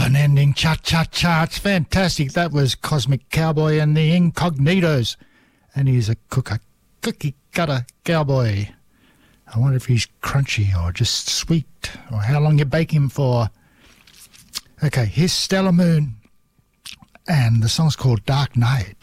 Open-ending cha-cha-cha. It's fantastic. That was Cosmic Cowboy and the Incognitos. And he's a cookie-cutter cowboy. I wonder if he's crunchy or just sweet, or how long you bake him for. Okay, here's Stellar Moon, and the song's called Dark Night.